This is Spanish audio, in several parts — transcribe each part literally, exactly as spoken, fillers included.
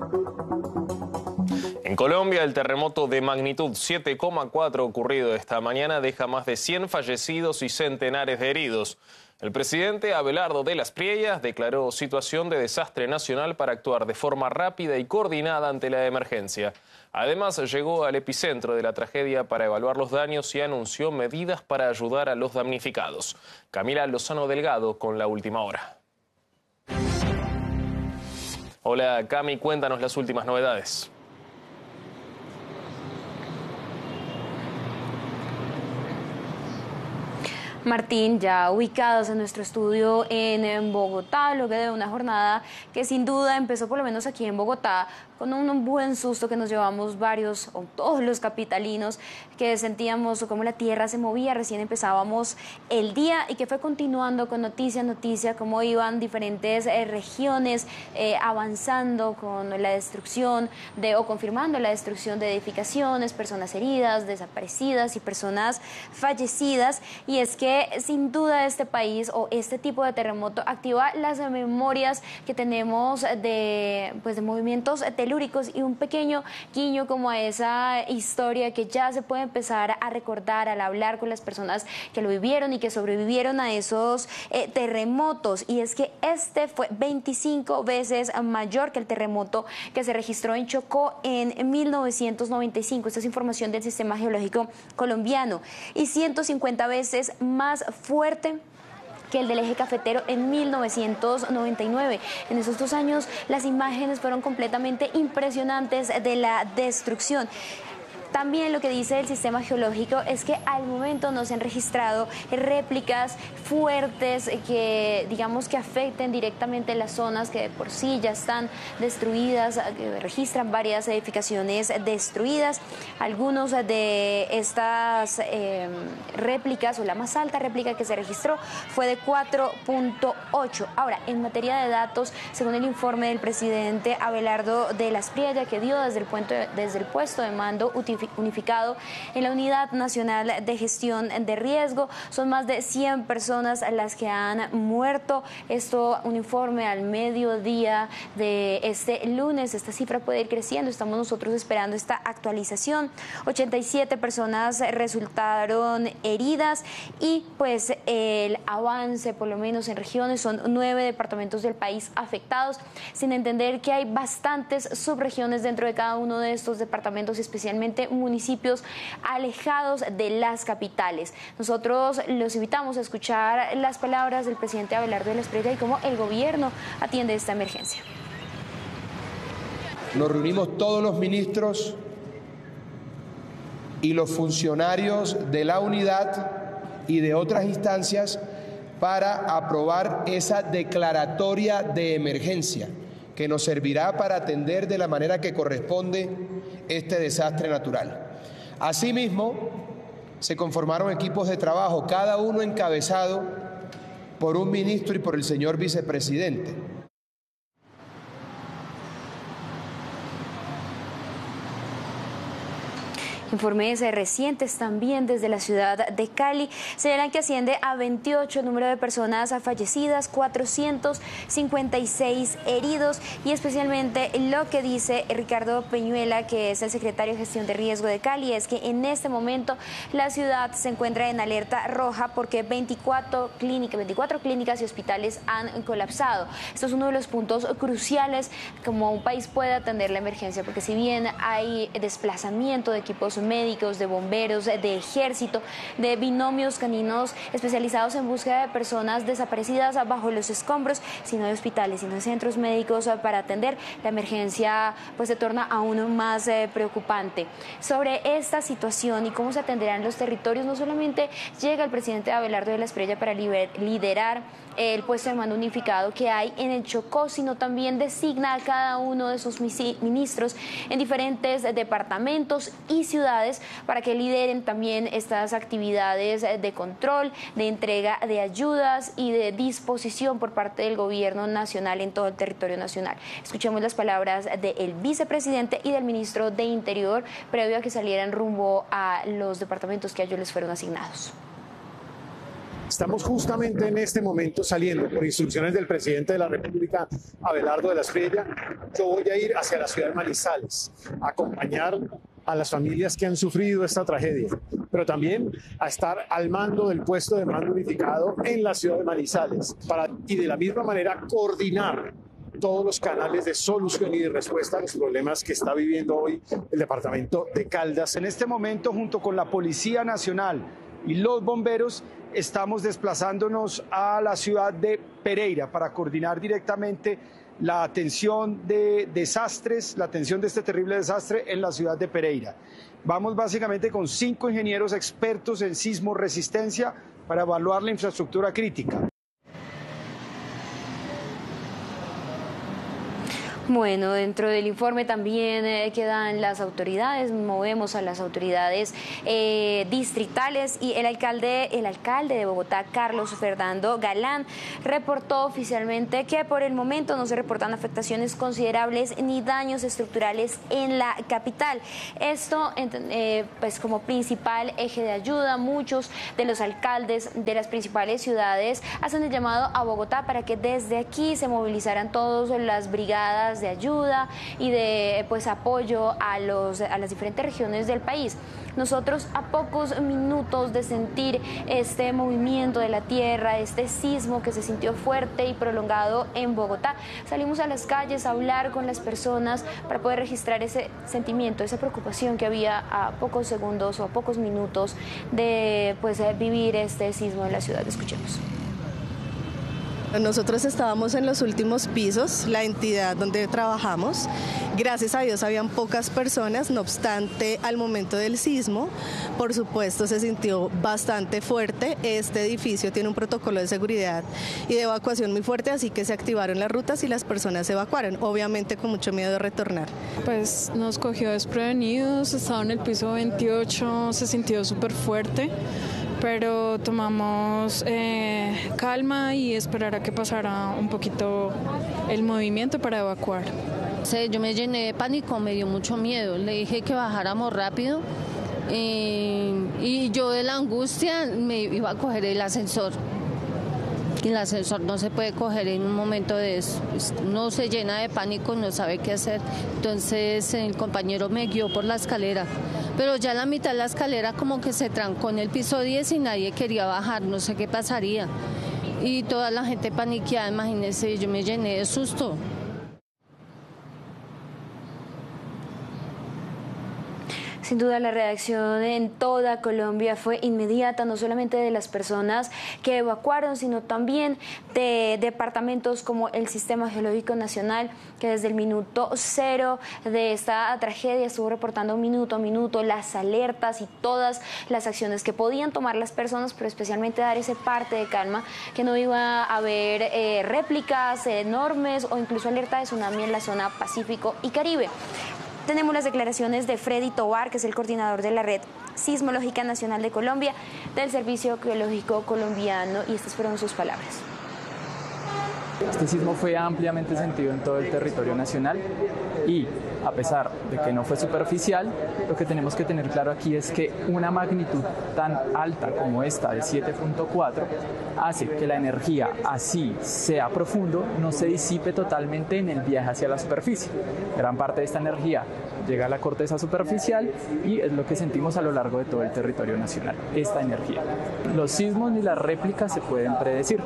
En Colombia, el terremoto de magnitud siete coma cuatro ocurrido esta mañana deja más de cien fallecidos y centenares de heridos. El presidente Abelardo de las Priellas declaró situación de desastre nacional para actuar de forma rápida y coordinada ante la emergencia. Además, llegó al epicentro de la tragedia para evaluar los daños y anunció medidas para ayudar a los damnificados. Camila Lozano Delgado con la última hora. Hola Cami, cuéntanos las últimas novedades. Martín, ya ubicados en nuestro estudio en Bogotá, luego de una jornada que sin duda empezó por lo menos aquí en Bogotá con un buen susto que nos llevamos varios o todos los capitalinos, que sentíamos como la tierra se movía, recién empezábamos el día y que fue continuando con noticia noticia, cómo iban diferentes eh, regiones eh, avanzando con la destrucción de o confirmando la destrucción de edificaciones, personas heridas, desaparecidas y personas fallecidas. Y es que sin duda este país o este tipo de terremoto activa las memorias que tenemos de, pues, de movimientos telúricos y un pequeño guiño como a esa historia que ya se puede empezar a recordar al hablar con las personas que lo vivieron y que sobrevivieron a esos eh, terremotos. Y es que este fue veinticinco veces mayor que el terremoto que se registró en Chocó en mil novecientos noventa y cinco. Esta es información del Sistema Geológico Colombiano. Y ciento cincuenta veces más fuerte que el del eje cafetero en mil novecientos noventa y nueve. En esos dos años las imágenes fueron completamente impresionantes de la destrucción. También lo que dice el sistema geológico es que al momento no se han registrado réplicas fuertes que, digamos, que afecten directamente las zonas que de por sí ya están destruidas, que registran varias edificaciones destruidas. Algunos de estas eh, réplicas, o la más alta réplica que se registró, fue de cuatro punto ocho. Ahora, en materia de datos, según el informe del presidente Abelardo de las Priellas, que dio desde el, puente, desde el puesto de mando unificado en la Unidad Nacional de Gestión de Riesgo, son más de cien personas las que han muerto. Esto, un informe al mediodía de este lunes. Esta cifra puede ir creciendo, estamos nosotros esperando esta actualización. ochenta y siete personas resultaron heridas y pues el avance, por lo menos en regiones, son nueve departamentos del país afectados, sin entender que hay bastantes subregiones dentro de cada uno de estos departamentos, especialmente municipios alejados de las capitales. Nosotros los invitamos a escuchar las palabras del presidente Abelardo de las Priellas y cómo el gobierno atiende esta emergencia. Nos reunimos todos los ministros y los funcionarios de la unidad y de otras instancias para aprobar esa declaratoria de emergencia que nos servirá para atender de la manera que corresponde este desastre natural. Asimismo, se conformaron equipos de trabajo, cada uno encabezado por un ministro y por el señor vicepresidente. Informes recientes también desde la ciudad de Cali señalan que asciende a veintiocho el número de personas fallecidas, cuatrocientos cincuenta y seis heridos, y especialmente lo que dice Ricardo Peñuela, que es el secretario de Gestión de Riesgo de Cali, es que en este momento la ciudad se encuentra en alerta roja porque veinticuatro clínicas, veinticuatro clínicas y hospitales han colapsado. Esto es uno de los puntos cruciales como un país puede atender la emergencia, porque si bien hay desplazamiento de equipos médicos, de bomberos, de ejército, de binomios caninos especializados en búsqueda de personas desaparecidas bajo los escombros, si no hay hospitales, si no hay centros médicos para atender, la emergencia pues se torna aún más eh, preocupante. Sobre esta situación y cómo se atenderán los territorios, no solamente llega el presidente Abelardo de las Priellas para liderar el puesto de mando unificado que hay en el Chocó, sino también designa a cada uno de sus ministros en diferentes departamentos y ciudades para que lideren también estas actividades de control, de entrega de ayudas y de disposición por parte del gobierno nacional en todo el territorio nacional. Escuchemos las palabras del vicepresidente y del ministro de Interior previo a que salieran rumbo a los departamentos que a ellos les fueron asignados. Estamos justamente en este momento saliendo por instrucciones del presidente de la República, Abelardo de la Espriella. Yo voy a ir hacia la ciudad de Manizales a acompañar a las familias que han sufrido esta tragedia, pero también a estar al mando del puesto de mando unificado en la ciudad de Manizales para, y de la misma manera coordinar todos los canales de solución y de respuesta a los problemas que está viviendo hoy el departamento de Caldas. En este momento, junto con la Policía Nacional y los bomberos, estamos desplazándonos a la ciudad de Pereira para coordinar directamente la atención de desastres, la atención de este terrible desastre en la ciudad de Pereira. Vamos básicamente con cinco ingenieros expertos en sismo resistencia para evaluar la infraestructura crítica. Bueno, dentro del informe también eh, quedan las autoridades, movemos a las autoridades eh, distritales y el alcalde, el alcalde de Bogotá, Carlos Fernando Galán, reportó oficialmente que por el momento no se reportan afectaciones considerables ni daños estructurales en la capital. Esto, eh, pues como principal eje de ayuda, muchos de los alcaldes de las principales ciudades hacen el llamado a Bogotá para que desde aquí se movilizaran todas las brigadas de ayuda y de pues apoyo a los a las diferentes regiones del país. Nosotros, a pocos minutos de sentir este movimiento de la tierra, este sismo que se sintió fuerte y prolongado en Bogotá, salimos a las calles a hablar con las personas para poder registrar ese sentimiento, esa preocupación que había a pocos segundos o a pocos minutos de pues vivir este sismo en la ciudad. Escuchemos. Nosotros estábamos en los últimos pisos, la entidad donde trabajamos. Gracias a Dios habían pocas personas, no obstante, al momento del sismo, por supuesto, se sintió bastante fuerte. Este edificio tiene un protocolo de seguridad y de evacuación muy fuerte, así que se activaron las rutas y las personas se evacuaron, obviamente con mucho miedo de retornar. Pues nos cogió desprevenidos, estaba en el piso veintiocho, se sintió súper fuerte, pero tomamos eh, calma y esperar a que pasara un poquito el movimiento para evacuar. Sí, yo me llené de pánico, me dio mucho miedo, le dije que bajáramos rápido eh, y yo de la angustia me iba a coger el ascensor. Y el ascensor no se puede coger en un momento de eso, uno se llena de pánico, no sabe qué hacer. Entonces el compañero me guió por la escalera, pero ya a la mitad de la escalera como que se trancó en el piso diez y nadie quería bajar, no sé qué pasaría. Y toda la gente paniqueada, imagínense, yo me llené de susto. Sin duda la reacción en toda Colombia fue inmediata, no solamente de las personas que evacuaron, sino también de departamentos como el Sistema Geológico Nacional, que desde el minuto cero de esta tragedia estuvo reportando minuto a minuto las alertas y todas las acciones que podían tomar las personas, pero especialmente dar ese parte de calma, que no iba a haber eh, réplicas enormes o incluso alerta de tsunami en la zona Pacífico y Caribe. Tenemos las declaraciones de Freddy Tobar, que es el coordinador de la Red Sismológica Nacional de Colombia, del Servicio Geológico Colombiano, y estas fueron sus palabras. Este sismo fue ampliamente sentido en todo el territorio nacional y, a pesar de que no fue superficial, lo que tenemos que tener claro aquí es que una magnitud tan alta como esta de siete punto cuatro hace que la energía, así sea profundo, no se disipe totalmente en el viaje hacia la superficie. Gran parte de esta energía llega a la corteza superficial y es lo que sentimos a lo largo de todo el territorio nacional, esta energía. Los sismos ni las réplicas se pueden predecir.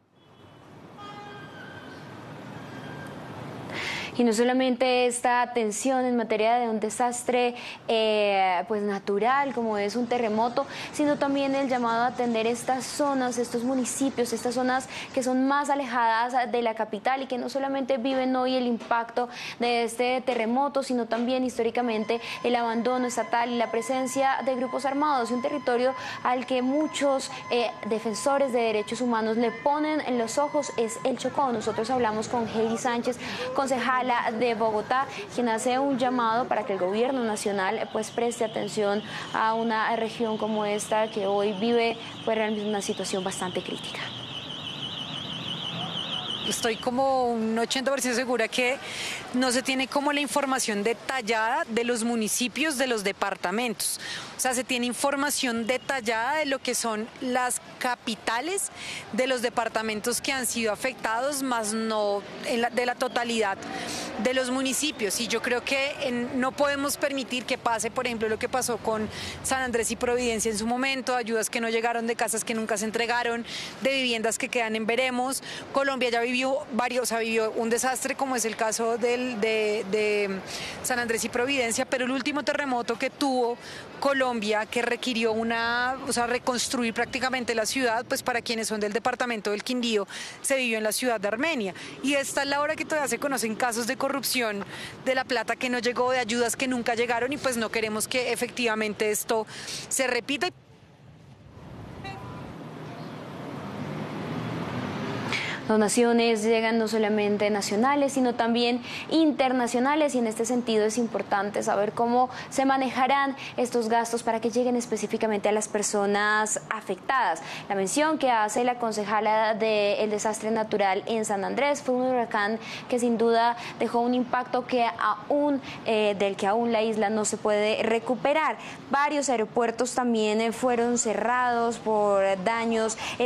Y no solamente esta atención en materia de un desastre eh, pues natural como es un terremoto, sino también el llamado a atender estas zonas, estos municipios, estas zonas que son más alejadas de la capital y que no solamente viven hoy el impacto de este terremoto, sino también históricamente el abandono estatal y la presencia de grupos armados, un territorio al que muchos eh, defensores de derechos humanos le ponen en los ojos es el Chocó. Nosotros hablamos con Heidi Sánchez, concejal de Bogotá, quien hace un llamado para que el gobierno nacional pues preste atención a una región como esta que hoy vive pues realmente una situación bastante crítica. estoy como un ochenta por ciento segura que no se tiene como la información detallada de los municipios, de los departamentos. O sea, se tiene información detallada de lo que son las capitales de los departamentos que han sido afectados, más no en la, de la totalidad de los municipios. Y yo creo que en, no podemos permitir que pase, por ejemplo, lo que pasó con San Andrés y Providencia en su momento, ayudas que no llegaron, de casas que nunca se entregaron, de viviendas que quedan en veremos. Colombia ya vivió varios, o sea, vivió un desastre, como es el caso del, de, de San Andrés y Providencia, pero el último terremoto que tuvo Colombia, que requirió una, o sea, reconstruir prácticamente la ciudad, pues para quienes son del departamento del Quindío, se vivió en la ciudad de Armenia. Y esta es la hora que todavía se conocen casos de corrupción de la plata que no llegó, de ayudas que nunca llegaron, y pues no queremos que efectivamente esto se repita. Donaciones llegan no solamente nacionales, sino también internacionales, y en este sentido es importante saber cómo se manejarán estos gastos para que lleguen específicamente a las personas afectadas. La mención que hace la concejala del desastre natural en San Andrés fue un huracán que sin duda dejó un impacto que aún, eh, del que aún la isla no se puede recuperar. Varios aeropuertos también fueron cerrados por daños.